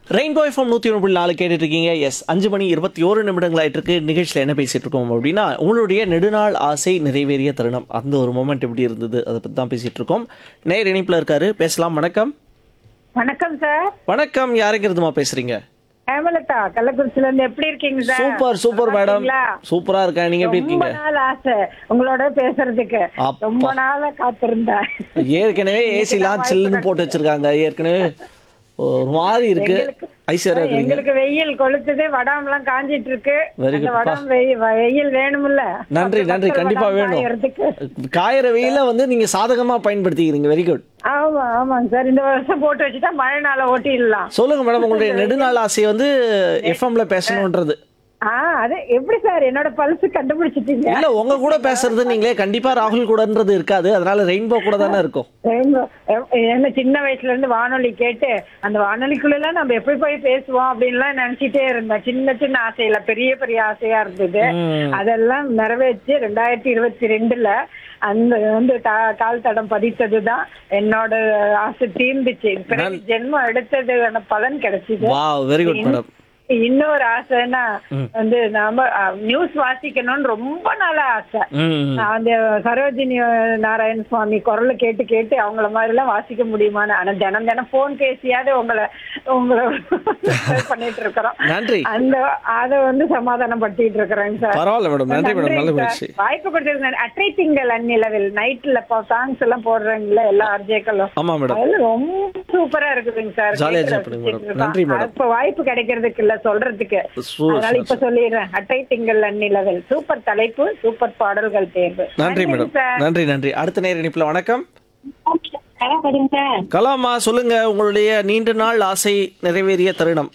Rainbow FM 101.4 கேட்டுட்டு இருக்கீங்க. S 5:21 ஆயிட்டு இருக்கு. நிகழ்ச்சியில் என்ன பேசிட்டு இருக்கோம் அப்படின்னா, உங்களுடைய நெடுநாள் ஆசை நிறைவேறிய தருணம், அந்த ஒரு மொமெண்ட் எப்படி இருந்தது அதை பற்றி தான் பேசிட்டு இருக்கோம். நேர் இணைப்பில் இருக்காரு, பேசலாம். வணக்கம். வணக்கம் சார். வணக்கம், யாருங்கிறதுமா பேசுறீங்க? ஹேமலதா, கள்ளக்குறிச்சில இருந்து. எப்படி இருக்கீங்க சார்? சூப்பர் சூப்பர் மேடம், சூப்பரா இருக்கேன். நீங்க எப்படி இருக்கீங்க? ரொம்ப நாள் ஆசை உங்களோட பேசுறதுக்கு. அப்பா. ரொம்ப நாளா காத்திருந்தேன். ஏற்கனவே ஏசிலாம் சில்லுன்னு போட்டு வச்சிருக்காங்க. ஏற்கனவே ஒரு மாதிரி இருக்கு. ஐஸ்வர்யா இருக்கீங்க. எங்களுக்கு வெயில் கொளுத்துது, வடாம் எல்லாம் காஞ்சிட்டு இருக்கு. Very good. அந்த வடாம் வெயில் வேணும்ல. நன்றி நன்றி, கண்டிப்பா வேணும். காயிற வெயில வந்து நீங்க சாதகமா பயன்படுத்திக்கிறீங்க. Very good. ஆமா ஆமாங்க சார். இந்த வருஷம் போட்டு வச்சுட்டா மழை நாள ஓட்டிடலாம். சொல்லுங்க மேடம், உங்களுடைய நெடுநாள் ஆசை வந்து எஃப்எம்ல பேசணும்ன்றது. அது எப்படி சார் என்னோட பல்ஸ் கண்டுபிடிச்சிட்டீங்க? இல்ல, உங்க கூட பேசுறது நீங்களே கண்டிப்பா ராகுல் கூடன்றது இருக்காது. அதனால ரெயின்போ கூட தானே இருக்கும். என்ன சின்ன வயசுல இருந்து வானொலி கேட்டு அந்த வானொலிக்குள்ள எல்லாம் நம்ம எப்படி போய் பேசுவோம் அப்படின்லாம் நினைச்சிட்டே இருந்தேன். சின்ன சின்ன ஆசையில பெரிய பெரிய ஆசையா இருந்தது. அதெல்லாம் நிறைவேற்றி 2022 அந்த வந்து கால் தடம் பதித்ததுதான் என்னோட ஆசை தீர்ந்துச்சு. ஜென்மம் எடுத்தது பலன் கிடைச்சது. Very good madam. இன்னொரு ஆசைன்னா வந்து நாம நியூஸ் வாசிக்கணும்னு ரொம்ப நாளா ஆசை. அந்த சரோஜினி நாராயண சுவாமி குரலை கேட்டு கேட்டு அவங்கள மாதிரி எல்லாம் வாசிக்க முடியுமான்னு. ஆனா தினம் தினம் போன் பேசியாவது உங்களை பண்ணிட்டு இருக்கிறோம். நன்றி. அதை வந்து சமாதானம் படுத்திட்டு இருக்கிறேன் சார். பரவாயில்ல மேடம், நன்றி மேடம், நல்ல முயற்சி. வாய்ப்பு கொடுத்திருந்தேன். அற்றை திங்கள் அந்நிலவில் நைட்ல சாங்ஸ் எல்லாம் போடுறாங்கல்ல எல்லா அர்ஜேக்களும். ஆமா மேடம், ரொம்ப சூப்பரா இருக்குதுங்க சார். ஜாலியா என்ஜாய் பண்ணுங்க மேடம். நன்றி மேடம். இப்ப வாய்ப்பு கிடைக்கிறதுக்கு இல்ல சொல்றதுக்கு, அதனால இப்ப சொல்லிடுறேன். அட்டை திங்கள் அந்நிலவில். சூப்பர் தலைப்பு, சூப்பர் பாடல்கள் தேர்வு. நன்றி மேடம், நன்றி நன்றி. அடுத்த நேர இணைப்புல வணக்கம். கலாமா, சொல்லுங்க உங்களுடைய நீண்ட நாள் ஆசை நிறைவேறிய தருணம்.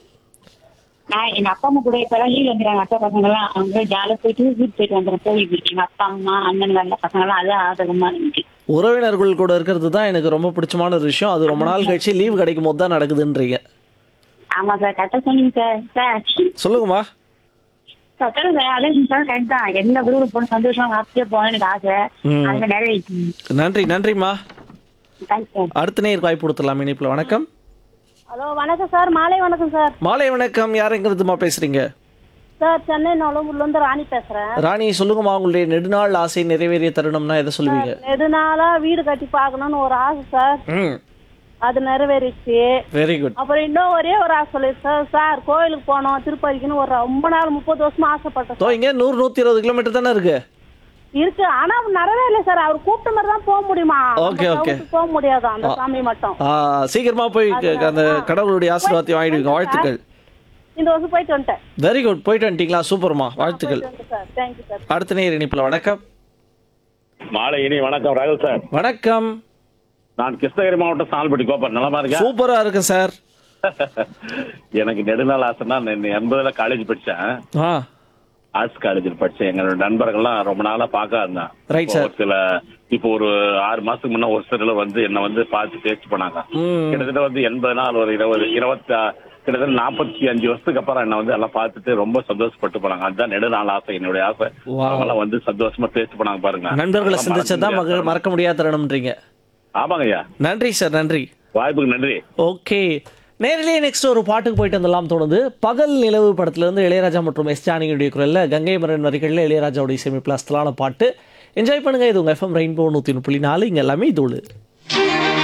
நான் எங்க அப்பா அம்மா கூட இப்ப லீவ் வந்துடுறாங்க. அக்கா பசங்க எல்லாம் அவங்க ஜாலியா போயிட்டு வீட்டு போயிட்டு வந்துடுறேன். கோவிலுக்கு எங்க அப்பா அம்மா அண்ணன் பசங்க எல்லாம் அது ஆதகமா இருக்கு. உறவினர்கள் கூட இருக்கிறது தான் எனக்கு ரொம்ப பிடிச்சமான ஒரு விஷயம். அது ரொம்ப நாள் கழிச்சு லீவ் கிடைக்கும் போது தான் நடக்குதுன்றீங்க. ஆமா சார், கரெக்டா சொன்னீங்க சார். சார் சொல்லுங்கம்மா. சொல்லுங்க சார். அதே சார் கரெக்ட் தான். எல்லா குரூப் போன சந்தோஷம் ஹாப்பியா போன எனக்கு ஆசை. அது நிறைவேற்றி. நன்றி நன்றிம்மா. Thanks sir. அடுத்த நேருக்கு வாய்ப்பு கொடுத்துடலாம் இணைப்புல. வணக்கம். ஹலோ, வணக்கம் சார். மாலை வணக்கம் சார். மாலை வணக்கம், யாருங்கிறதுமா பேசுறீங்க? சார், சென்னை நொலம்பூர்ல இருந்து ராணி பேசுறேன். ராணி, சொல்லுங்கம்மா உங்களுடைய நெடுநாள் ஆசை நிறைவேறிய தருணம்னா எதை சொல்லுவீங்க? நெடுநாளா வீடு கட்டி பார்க்கணும்னு ஒரு ஆசை சார். அது நிறைவேறிச்சு. Very good. அப்புறம் இன்னும் ஒரே ஒரு ஆசை சொல்லி சார், கோயிலுக்கு போனோம் திருப்பதிக்குன்னு ஒரு ரொம்ப நாள் 30 வருஷமா ஆசைப்பட்டேன். இங்க 100-120 கிலோமீட்டர் தானே இருக்கு. ஆனா நிறைவேறல சார். அவர் கூப்பிட்ட மாதிரி தான் போக முடியுமா? ஓகே ஓகே, போக முடியாது அந்த சாமி மட்டும். சீக்கிரமா போய் அந்த கடவுளுடைய ஆசீர்வாதத்தை வாங்கிடுங்க. வாழ்த்துக்கள். இந்த வருஷம் போயிட்டு வந்துட்டேன். வெரி குட், போயிட்டு வந்துட்டீங்களா? சூப்பர்மா, வாழ்த்துக்கள். Thank you sir. அடுத்த நேர் இணைப்புல. வணக்கம். மாலை இனி வணக்கம் ராகுல் சார். வணக்கம். நான் கிருஷ்ணகிரி மாவட்டம் சால்பட்டி கோப்பர். நலமா இருக்கேன்? சூப்பரா இருக்கு சார். எனக்கு நெடுநாள் ஆசைன்னா 80 காலேஜ் படிச்சேன். ஆர்ட்ஸ் காலேஜில் படிச்சேன். எங்களோட நண்பர்கள்லாம் ரொம்ப நாளா பார்க்க இருந்தேன். Right sir. இப்போ ஒரு 6 மாசத்துக்கு முன்ன ஒரு சில வந்து என்ன வந்து பார்த்து பேச்சு பண்ணாங்க. கிட்டத்தட்ட வந்து 80 நாள் ஒரு 20 கிட்டத்தட்ட 45 வருஷத்துக்கு அப்புறம் என்ன வந்து எல்லாம் பார்த்துட்டு ரொம்ப சந்தோஷப்பட்டு போனாங்க. அதுதான் நெடுநாள் ஆசை, என்னுடைய ஆசை. அவங்களாம் வந்து சந்தோஷமா பேச்சு பண்ணாங்க பாருங்க. நண்பர்களை சந்திச்சதான் மறக்க முடியாத தருணம்ன்றீங்க. ஆமாங்க ஐயா. நன்றி சார், நன்றி. வாய்ப்புக்கு நன்றி. ஓகே, நேரிலேயே நெக்ஸ்ட் ஒரு பாட்டுக்கு போயிட்டு வந்துடலாம் தோணுது. பகல் நிலவு படத்துல இருந்து இளையராஜா மற்றும் எஸ் ஜானகியுடைய குரல்ல கங்கை மரன் வரிகளில் இளையராஜாவுடைய இசையமைப்பில் அஸ்தலான பாட்டு. என்ஜாய் பண்ணுங்க. இது உங்க எஃப்எம் ரெயின்போ 101.4. இங்க எல்லாமே இது.